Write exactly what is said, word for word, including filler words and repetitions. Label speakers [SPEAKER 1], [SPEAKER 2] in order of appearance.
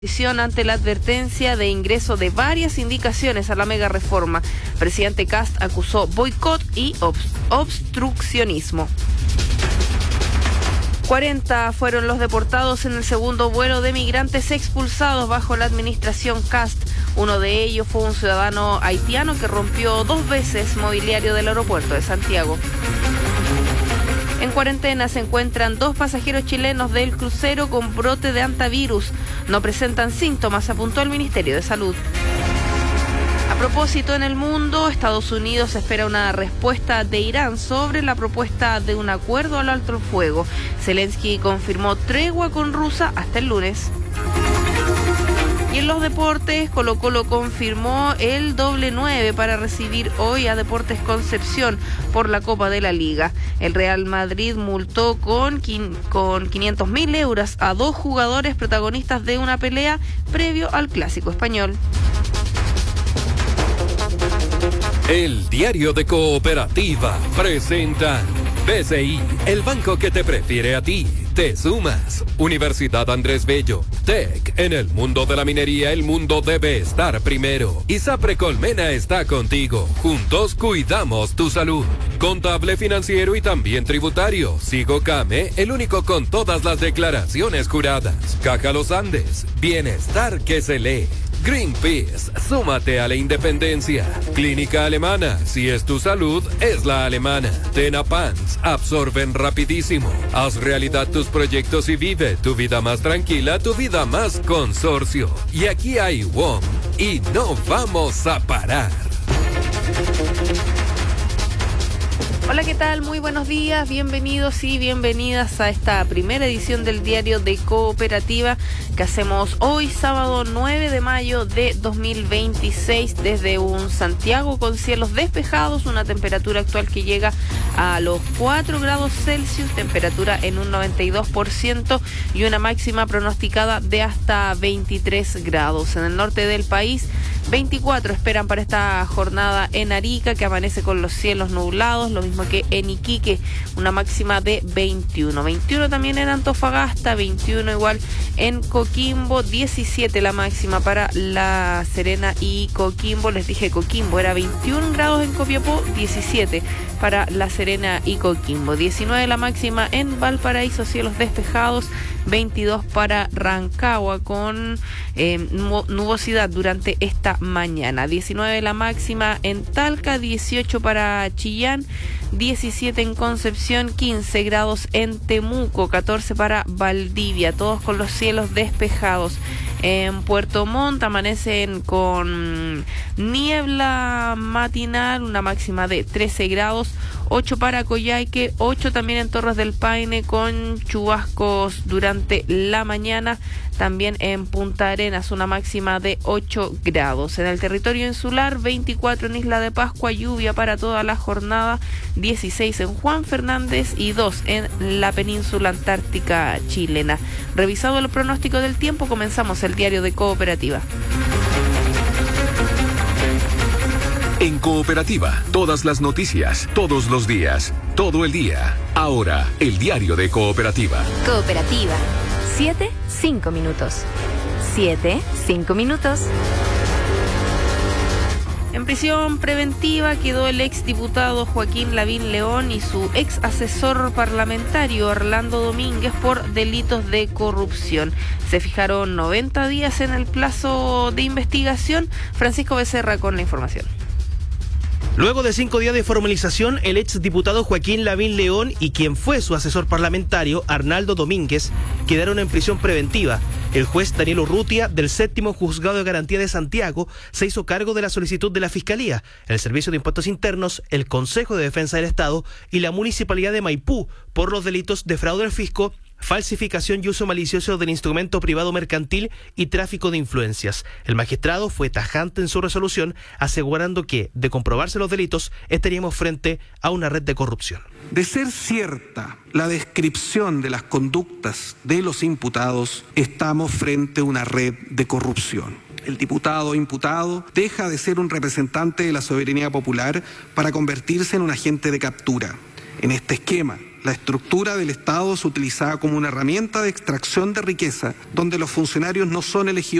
[SPEAKER 1] Ante la advertencia de ingreso de varias indicaciones a la mega reforma, presidente Kast acusó boicot y obst- obstruccionismo. cuarenta fueron los deportados en el segundo vuelo de migrantes expulsados bajo la administración Kast. Uno de ellos fue un ciudadano haitiano que rompió dos veces mobiliario del aeropuerto de Santiago. En cuarentena se encuentran dos pasajeros chilenos del crucero con brote de hantavirus. No presentan síntomas, apuntó el Ministerio de Salud. A propósito, en el mundo, Estados Unidos espera una respuesta de Irán sobre la propuesta de un acuerdo al alto el fuego. Zelensky confirmó tregua con Rusia hasta el lunes. Y en los deportes, Colo-Colo confirmó el doble nueve para recibir hoy a Deportes Concepción por la Copa de la Liga. El Real Madrid multó con, con quinientos mil euros a dos jugadores protagonistas de una pelea previo al Clásico Español.
[SPEAKER 2] El Diario de Cooperativa presenta B C I, el banco que te prefiere a ti. Te sumas. Universidad Andrés Bello. Tech. En el mundo de la minería, el mundo debe estar primero. ISAPRE Colmena está contigo. Juntos cuidamos tu salud. Contable, financiero y también tributario. Sigo Came, el único con todas las declaraciones juradas. Caja Los Andes. Bienestar que se lee. Greenpeace, súmate a la independencia. Clínica Alemana, si es tu salud, es la alemana. Tenapans, absorben rapidísimo. Haz realidad tus proyectos y vive tu vida más tranquila, tu vida más consorcio. Y aquí hay W O M y no vamos a parar.
[SPEAKER 1] Hola, ¿qué tal? Muy buenos días, bienvenidos y bienvenidas a esta primera edición del Diario de Cooperativa que hacemos hoy, sábado nueve de mayo de dos mil veintiséis, desde un Santiago con cielos despejados, una temperatura actual que llega a los cuatro grados Celsius, temperatura en un noventa y dos por ciento y una máxima pronosticada de hasta veintitrés grados. En el norte del país, veinticuatro esperan para esta jornada en Arica, que amanece con los cielos nublados, lo mismo que en Iquique, una máxima de veintiuno. veintiuno también en Antofagasta, veintiuno igual en Coquimbo, diecisiete la máxima para La Serena y Coquimbo. Les dije Coquimbo, era veintiún grados en Copiapó, diecisiete para La Serena y Coquimbo. diecinueve la máxima en Valparaíso, cielos despejados, veintidós para Rancagua con eh, nubosidad durante esta mañana. diecinueve la máxima en Talca, dieciocho para Chillán, diecisiete en Concepción, quince grados en Temuco, catorce para Valdivia, todos con los cielos despejados. En Puerto Montt amanecen con niebla matinal, una máxima de trece grados, ocho para Coyhaique, ocho también en Torres del Paine con chubascos durante la mañana, también en Punta Arenas una máxima de ocho grados. En el territorio insular, veinticuatro en Isla de Pascua, lluvia para toda la jornada, dieciséis en Juan Fernández y dos en la península antártica chilena. Revisado el pronóstico del tiempo, comenzamos el Diario de Cooperativa.
[SPEAKER 3] En Cooperativa, todas las noticias, todos los días, todo el día. Ahora, el Diario de Cooperativa.
[SPEAKER 4] Cooperativa. Siete, cinco minutos. Siete, cinco minutos.
[SPEAKER 1] En prisión preventiva quedó el exdiputado Joaquín Lavín León y su ex asesor parlamentario Orlando Domínguez por delitos de corrupción. Se fijaron noventa días en el plazo de investigación. Francisco Becerra con la información.
[SPEAKER 5] Luego de cinco días de formalización, el exdiputado Joaquín Lavín León y quien fue su asesor parlamentario, Arnaldo Domínguez, quedaron en prisión preventiva. El juez Daniel Urrutia, del séptimo Juzgado de Garantía de Santiago, se hizo cargo de la solicitud de la Fiscalía, el Servicio de Impuestos Internos, el Consejo de Defensa del Estado y la Municipalidad de Maipú por los delitos de fraude al fisco, falsificación y uso malicioso del instrumento privado mercantil y tráfico de influencias. El magistrado fue tajante en su resolución, asegurando que, de comprobarse los delitos, estaríamos frente a una red de corrupción.
[SPEAKER 6] De ser cierta la descripción de las conductas de los imputados, estamos frente a una red de corrupción. El diputado imputado deja de ser un representante de la soberanía popular para convertirse en un agente de captura. En este esquema, La estructura del Estado es utilizada como una herramienta de extracción de riqueza, donde los funcionarios no son elegidos